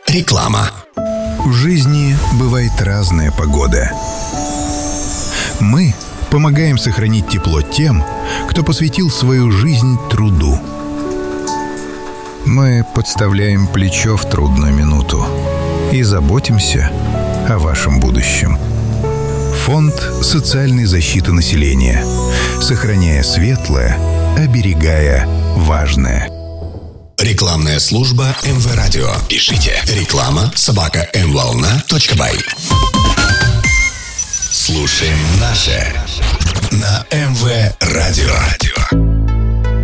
Реклама. В жизни бывает разная погода. Мы помогаем сохранить тепло тем, кто посвятил свою жизнь труду. Мы подставляем плечо в трудную минуту и заботимся о вашем будущем. Фонд социальной защиты населения. Сохраняя светлое, оберегая важное. Рекламная служба МВ Радио. Пишите реклама@mvolna.by. Слушаем наше на МВ Радио.